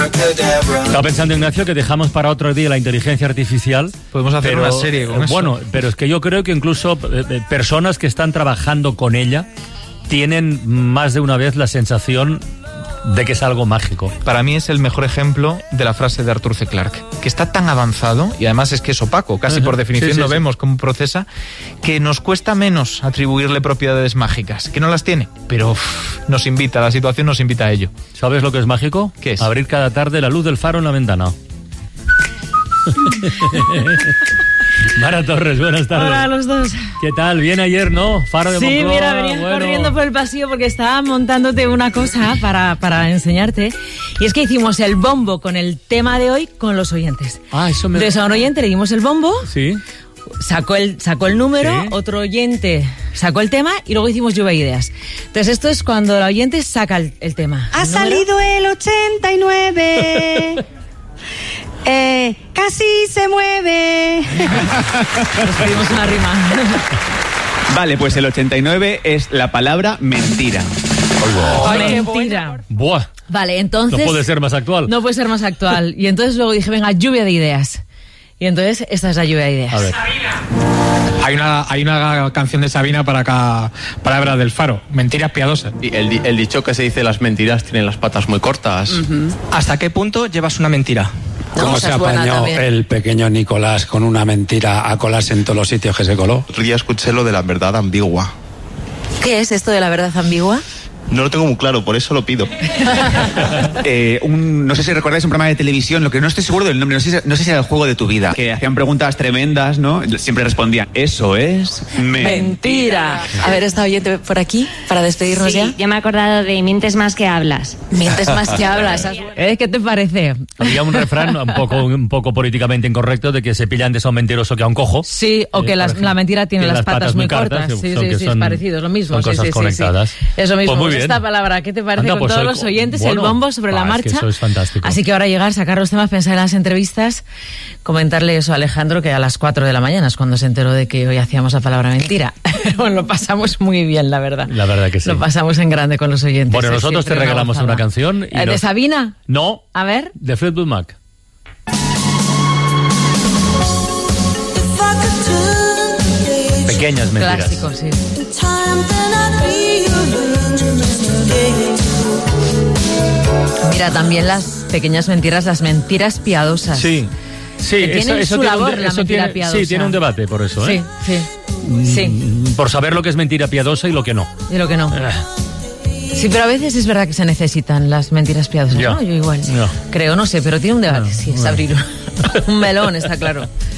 Estaba pensando, Ignacio, que dejamos para otro día la inteligencia artificial. Podemos hacer una serie con eso. Bueno, pero es que yo creo que incluso personas que están trabajando con ella tienen más de una vez la sensación de que es algo mágico. Para mí es el mejor ejemplo de la frase de Arthur C. Clarke, que está tan avanzado, y además es que es opaco, casi por definición no vemos cómo procesa, que nos cuesta menos atribuirle propiedades mágicas, que no las tiene, pero nos invita, la situación nos invita a ello. ¿Sabes lo que es mágico? ¿Qué es? Abrir cada tarde la luz del faro en la ventana. Mara Torres, buenas tardes. Hola a los dos. ¿Qué tal? Bien ayer, ¿no? Faro de Moncloa. Sí, mira, venía corriendo por el pasillo porque estaba montándote una cosa para enseñarte. Y es que hicimos el bombo con el tema de hoy con los oyentes. Eso me... Entonces a un oyente le dimos el bombo. Sí. Sacó el número, otro oyente sacó el tema y luego hicimos lluvia de ideas. Entonces esto es cuando el oyente saca el tema. Ha salido el 89. Casi se mueve. Nos pedimos una rima. Vale, pues el 89 es la palabra mentira. Mentira. Buah. Vale, entonces... No puede ser más actual. No puede ser más actual. Y entonces luego dije, venga, lluvia de ideas. Y entonces esta es la lluvia de ideas. A ver. Hay una canción de Sabina para cada palabra del Faro, mentiras piadosas. Y el dicho que se dice, las mentiras tienen las patas muy cortas. ¿Hasta qué punto llevas una mentira? ¿Cómo se apañó el pequeño Nicolás con una mentira a colarse en todos los sitios que se coló? Otro día escuché lo de la verdad ambigua. ¿Qué es esto de la verdad ambigua? No lo tengo muy claro, por eso lo pido. No sé si recordáis un programa de televisión, lo que no estoy seguro del nombre, no sé si era El juego de tu vida, que hacían preguntas tremendas, ¿no? Siempre respondían, eso es mentira. A ver, ¿está oyente por aquí para despedirnos ya? Ya me he acordado de mientes más que hablas. Mientes más que hablas. ¿Qué te parece? Había un refrán un poco políticamente incorrecto de que se pillan de son mentiroso que a un cojo. Sí, o que la mentira tiene las patas muy cortas. Sí, es parecido, es lo mismo. Son cosas conectadas. Es lo mismo. Pues muy bien. Esta palabra, ¿qué te parece? Anda, con pues todos los oyentes, el bombo sobre la marcha. Es que eso es fantástico. Así que ahora llegar, sacar los temas, pensar en las entrevistas, comentarle eso a Alejandro, que a las 4 de la mañana es cuando se enteró de que hoy hacíamos la palabra mentira. Bueno, lo pasamos muy bien, la verdad. La verdad que sí. Lo pasamos en grande con los oyentes. Bueno, nosotros te regalamos una canción. Y ¿De Sabina? No. A ver. De Fleetwood Mac. Pequeñas mentiras. Clásico, sí. Mira, también las pequeñas mentiras, las mentiras piadosas. Sí. Sí, eso su labor, la mentira piadosa. Sí, tiene un debate por eso, ¿eh? Sí. Por saber lo que es mentira piadosa y lo que no. Y lo que no. Sí, pero a veces es verdad que se necesitan las mentiras piadosas, ¿no? Yo igual. Creo, no sé, pero tiene un debate. Sí, es abrir un melón, está claro.